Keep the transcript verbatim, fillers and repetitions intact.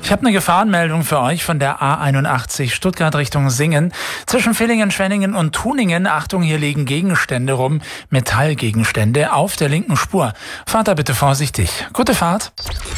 Ich habe eine Gefahrenmeldung für euch von der A einundachtzig Stuttgart Richtung Singen. Zwischen Villingen, Schwenningen und Tuningen, Achtung, hier liegen Gegenstände rum, Metallgegenstände auf der linken Spur. Fahrt da bitte vorsichtig. Gute Fahrt.